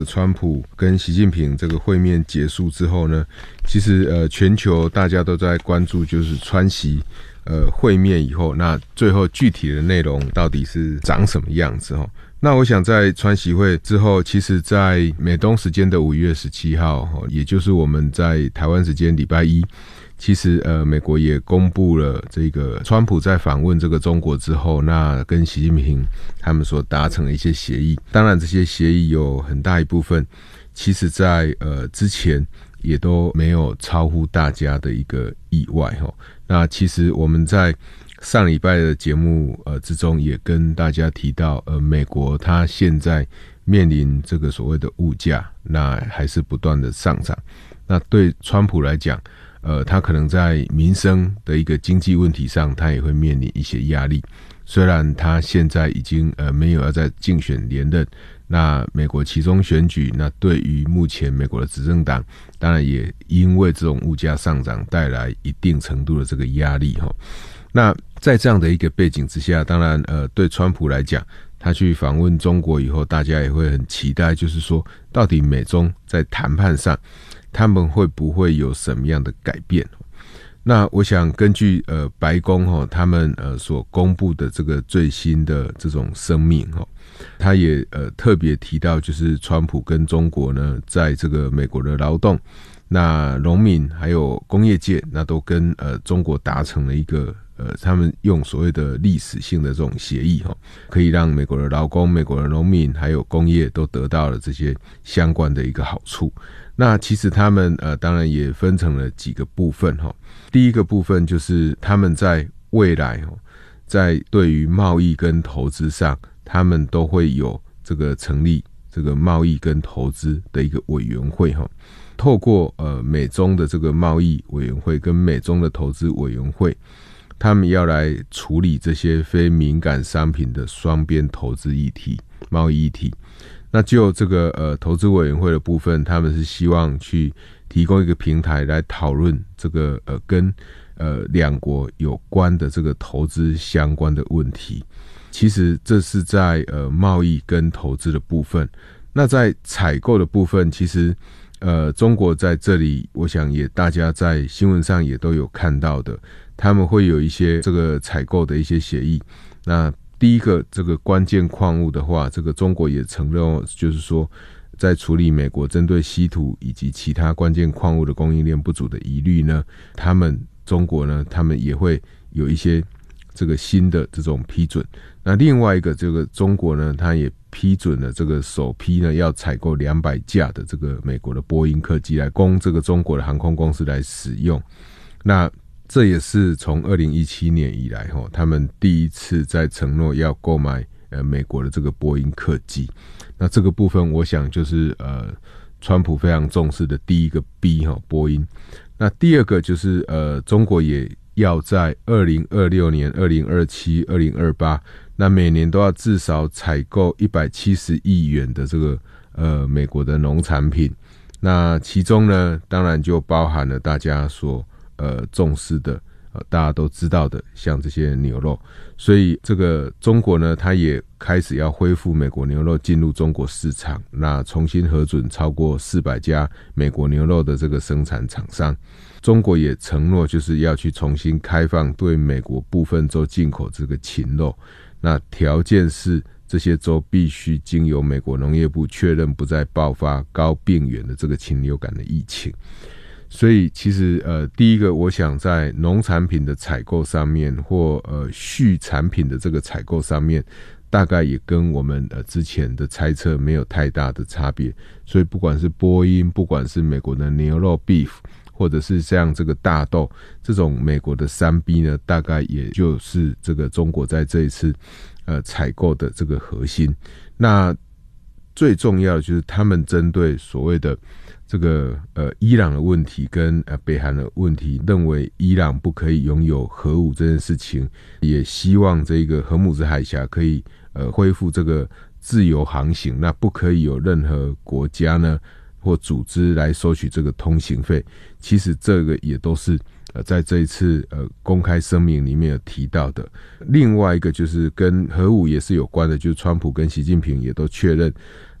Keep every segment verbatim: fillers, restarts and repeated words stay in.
川普跟习近平这个会面结束之后呢，其实呃全球大家都在关注，就是川习呃会面以后，那最后具体的内容到底是长什么样子齁。那我想在川习会之后，其实在美东时间的五月十七号，也就是我们在台湾时间礼拜一，其实呃美国也公布了这个川普在访问这个中国之后，那跟习近平他们所达成的一些协议。当然这些协议有很大一部分其实在呃之前也都没有超乎大家的一个意外齁。那其实我们在上礼拜的节目呃之中也跟大家提到，呃美国它现在面临这个所谓的物价，那还是不断的上涨。那对川普来讲，呃他可能在民生的一个经济问题上，他也会面临一些压力。虽然他现在已经呃没有要再竞选连任，那美国期中选举，那对于目前美国的执政党，当然也因为这种物价上涨带来一定程度的这个压力齁。那在这样的一个背景之下，当然呃对川普来讲，他去访问中国以后，大家也会很期待，就是说到底美中在谈判上他们会不会有什么样的改变。那我想根据呃白宫齁他们呃所公布的这个最新的这种声明齁，他也呃特别提到，就是川普跟中国呢在这个美国的劳动、那农民还有工业界，那都跟呃中国达成了一个呃他们用所谓的历史性的这种协议齁，可以让美国的劳工、美国的农民还有工业都得到了这些相关的一个好处。那其实他们呃当然也分成了几个部分齁。第一个部分就是他们在未来齁，在对于贸易跟投资上，他们都会有这个成立这个贸易跟投资的一个委员会齁。透过呃美中的这个贸易委员会跟美中的投资委员会，他们要来处理这些非敏感商品的双边投资议题、贸易议题。那就这个呃投资委员会的部分，他们是希望去提供一个平台来讨论这个呃跟呃两国有关的这个投资相关的问题。其实这是在呃贸易跟投资的部分。那在采购的部分，其实呃中国在这里，我想也大家在新闻上也都有看到的，他们会有一些这个采购的一些协议。那第一个这个关键矿物的话，这个中国也承认，就是说在处理美国针对稀土以及其他关键矿物的供应链不足的疑虑呢，他们中国呢他们也会有一些这个新的这种批准。那另外一个这个中国呢，他也批准了这个首批呢要采购两百架的这个美国的波音客机来供这个中国的航空公司来使用。那这也是从二零一七年以来齁，他们第一次在承诺要购买呃美国的这个波音客机。那这个部分我想就是呃川普非常重视的第一个 B 齁，波音。那第二个就是呃中国也要在二零二六年、二零二七、二零二八，那每年都要至少采购一百七十亿元的这个呃美国的农产品。那其中呢，当然就包含了大家所呃重视的呃大家都知道的，像这些牛肉。所以这个中国呢，它也开始要恢复美国牛肉进入中国市场，那重新核准超过四百家美国牛肉的这个生产厂商。中国也承诺就是要去重新开放对美国部分州进口这个禽肉，那条件是这些州必须经由美国农业部确认不再爆发高病原的这个禽流感的疫情。所以其实呃，第一个我想在农产品的采购上面，或呃畜产品的这个采购上面，大概也跟我们呃之前的猜测没有太大的差别。所以不管是波音，不管是美国的牛肉 beef， 或者是像这个大豆这种美国的三 B 呢，大概也就是这个中国在这一次呃采购的这个核心。那最重要的就是他们针对所谓的这个呃伊朗的问题跟呃北韩的问题，认为伊朗不可以拥有核武这件事情，也希望这个荷姆兹海峡可以呃恢复这个自由航行，那不可以有任何国家呢或组织来收取这个通行费。其实这个也都是呃在这一次呃公开声明里面有提到的。另外一个就是跟核武也是有关的，就是川普跟习近平也都确认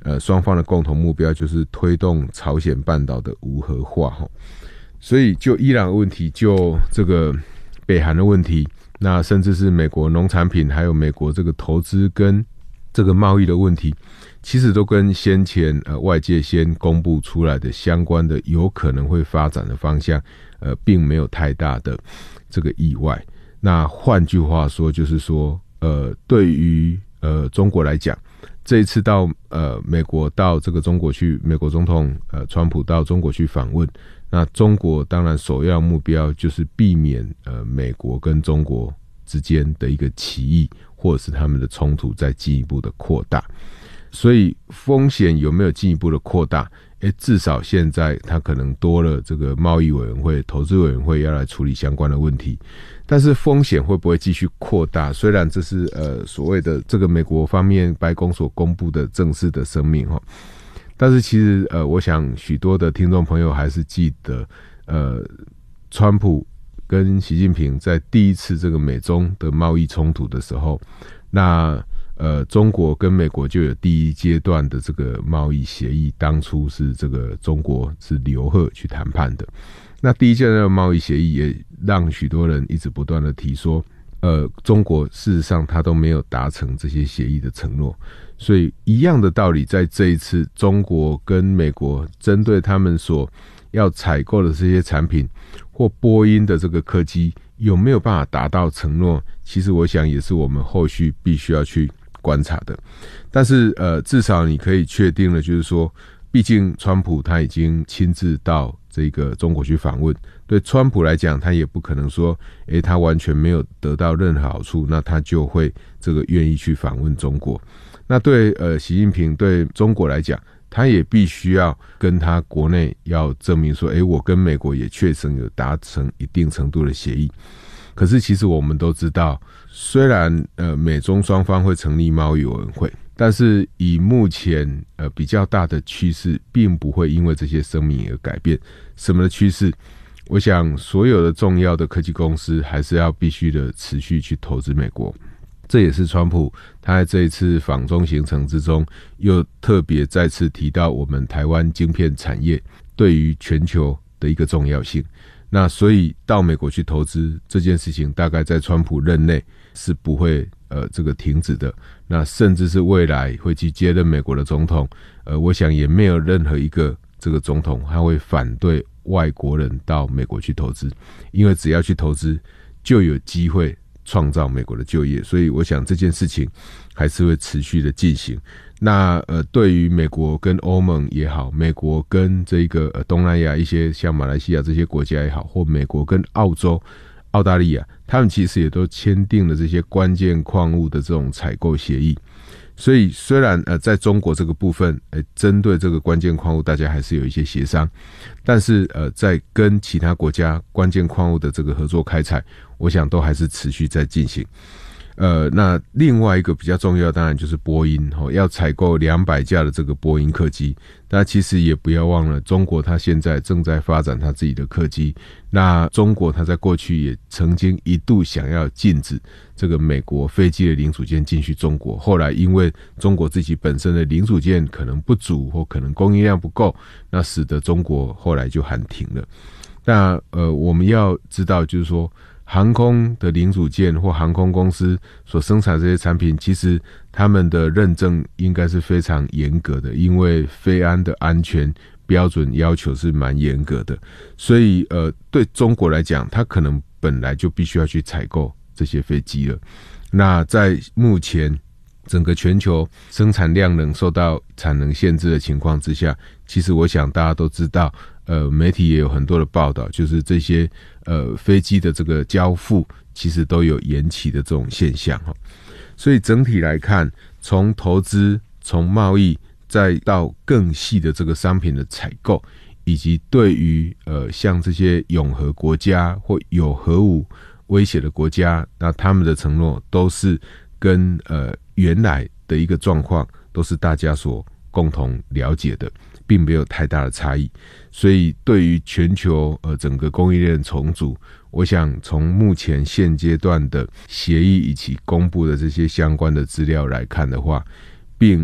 呃双方的共同目标就是推动朝鲜半岛的无核化。所以就伊朗的问题，就这个北韩的问题，那甚至是美国农产品还有美国这个投资跟这个贸易的问题，其实都跟先前呃外界先公布出来的相关的有可能会发展的方向呃并没有太大的这个意外。那换句话说就是说呃对于呃中国来讲，这一次到呃美国到这个中国去，美国总统呃川普到中国去访问，那中国当然首要目标就是避免呃美国跟中国之间的一个歧义，或者是他们的冲突再进一步的扩大。所以风险有没有进一步的扩大？诶，至少现在它可能多了这个贸易委员会、投资委员会要来处理相关的问题。但是风险会不会继续扩大？虽然这是呃所谓的这个美国方面白宫所公布的正式的声明齁，但是其实呃我想许多的听众朋友还是记得呃川普跟习近平在第一次这个美中的贸易冲突的时候，那呃中国跟美国就有第一阶段的这个贸易协议，当初是这个中国是留贺去谈判的。那第一阶段的贸易协议也让许多人一直不断的提说，呃，中国事实上他都没有达成这些协议的承诺，所以一样的道理，在这一次中国跟美国针对他们所要采购的这些产品或波音的这个客机有没有办法达到承诺，其实我想也是我们后续必须要去观察的。但是呃，至少你可以确定的就是说，毕竟川普他已经亲自到这个中国去访问，对川普来讲，他也不可能说诶他完全没有得到任何好处，那他就会这个愿意去访问中国。那对呃习近平对中国来讲，他也必须要跟他国内要证明说，诶我跟美国也确实有达成一定程度的协议。可是其实我们都知道，虽然呃美中双方会成立贸易委员会，但是以目前呃比较大的趋势，并不会因为这些声明而改变。什么的趋势？我想所有的重要的科技公司还是要必须的持续去投资美国。这也是川普他在这一次访中行程之中，又特别再次提到我们台湾晶片产业对于全球的一个重要性。那所以到美国去投资这件事情，大概在川普任内是不会呃这个停止的。那甚至是未来会去接任美国的总统，呃，我想也没有任何一个这个总统他会反对外国人到美国去投资，因为只要去投资，就有机会创造美国的就业。所以我想这件事情还是会持续的进行。那呃，对于美国跟欧盟也好，美国跟这个呃东南亚一些像马来西亚这些国家也好，或美国跟澳洲、澳大利亚，他们其实也都签订了这些关键矿物的这种采购协议。所以虽然呃在中国这个部分，呃针对这个关键矿物大家还是有一些协商，但是呃在跟其他国家关键矿物的这个合作开采，我想都还是持续在进行。呃，那另外一个比较重要，当然就是波音齁，要采购两百架的这个波音客机。那其实也不要忘了，中国它现在正在发展它自己的客机。那中国它在过去也曾经一度想要禁止这个美国飞机的零组件进去中国，后来因为中国自己本身的零组件可能不足或可能供应量不够，那使得中国后来就喊停了。那呃，我们要知道就是说，航空的零组件或航空公司所生产这些产品，其实他们的认证应该是非常严格的，因为飞安的安全标准要求是蛮严格的。所以呃，对中国来讲，它可能本来就必须要去采购这些飞机了。那在目前整个全球生产量能受到产能限制的情况之下，其实我想大家都知道，呃，媒体也有很多的报道，就是这些呃飞机的这个交付其实都有延期的这种现象。所以整体来看，从投资、从贸易，再到更细的这个商品的采购，以及对于呃像这些永和国家或有核武威胁的国家，那他们的承诺都是跟呃原来的一个状况都是大家所共同了解的，并没有太大的差异。所以对于全球呃整个供应链重组，我想从目前现阶段的协议以及公布的这些相关的资料来看的话，并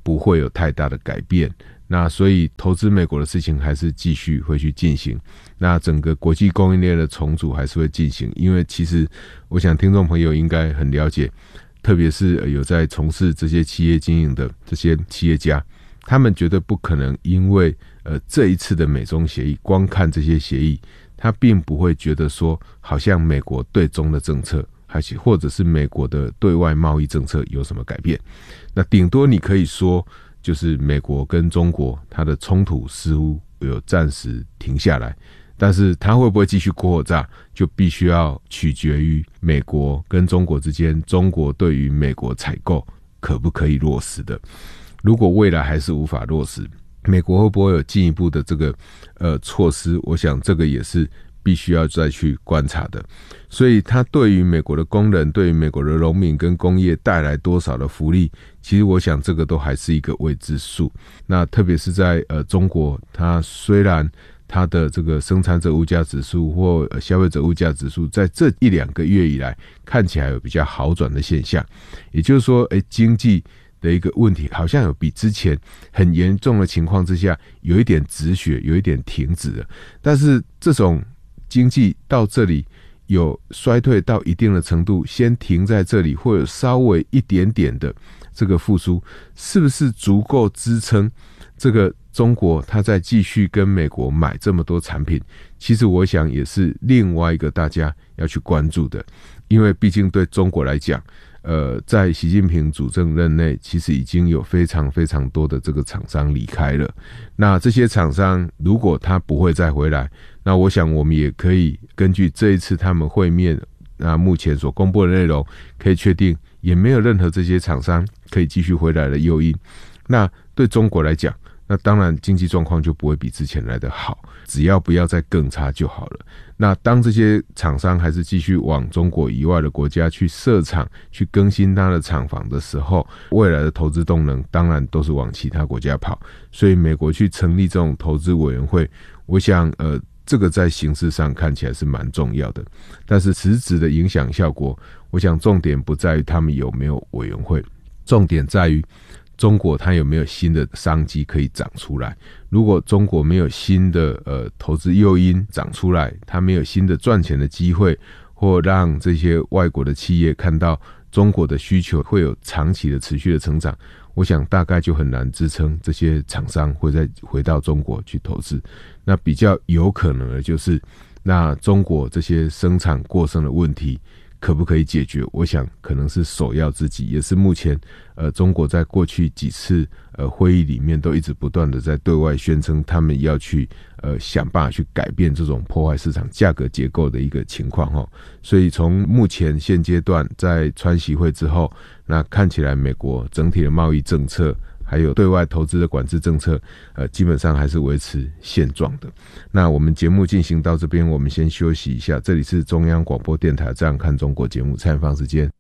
不会有太大的改变。那所以投资美国的事情还是继续会去进行，那整个国际供应链的重组还是会进行。因为其实我想听众朋友应该很了解，特别是有在从事这些企业经营的这些企业家，他们绝对不可能因为呃这一次的美中协议，光看这些协议，他并不会觉得说好像美国对中的政策还是或者是美国的对外贸易政策有什么改变。那顶多你可以说就是美国跟中国它的冲突似乎有暂时停下来，但是它会不会继续扩大，就必须要取决于美国跟中国之间，中国对于美国采购可不可以落实的。如果未来还是无法落实，美国会不会有进一步的这个呃措施，我想这个也是必须要再去观察的。所以它对于美国的工人，对于美国的农民跟工业带来多少的福利，其实我想这个都还是一个未知数。那特别是在呃中国，它虽然它的这个生产者物价指数或消费者物价指数在这一两个月以来看起来有比较好转的现象，也就是说诶经济的一个问题好像有比之前很严重的情况之下有一点止血，有一点停止了。但是这种经济到这里有衰退到一定的程度，先停在这里，或有稍微一点点的这个复苏，是不是足够支撑这个中国它在继续跟美国买这么多产品？其实我想也是另外一个大家要去关注的。因为毕竟对中国来讲，呃，在习近平主政任内，其实已经有非常非常多的这个厂商离开了。那这些厂商如果他不会再回来，那我想我们也可以根据这一次他们会面，那目前所公布的内容，可以确定也没有任何这些厂商可以继续回来的诱因。那对中国来讲，那当然经济状况就不会比之前来得好，只要不要再更差就好了。那当这些厂商还是继续往中国以外的国家去设厂，去更新它的厂房的时候，未来的投资动能当然都是往其他国家跑。所以美国去成立这种投资委员会，我想呃这个在形式上看起来是蛮重要的，但是实质的影响效果，我想重点不在于他们有没有委员会，重点在于中国它有没有新的商机可以长出来。如果中国没有新的呃投资诱因长出来，它没有新的赚钱的机会，或让这些外国的企业看到中国的需求会有长期的持续的成长，我想大概就很难支撑这些厂商会再回到中国去投资。那比较有可能的就是那中国这些生产过剩的问题可不可以解决，我想可能是首要之急，也是目前呃中国在过去几次呃会议里面都一直不断的在对外宣称他们要去呃想办法去改变这种破坏市场价格结构的一个情况齁。所以从目前现阶段在川习会之后，那看起来美国整体的贸易政策还有对外投资的管制政策呃，基本上还是维持现状的。那我们节目进行到这边，我们先休息一下。这里是中央广播电台这样看中国节目，蔡明芳时间。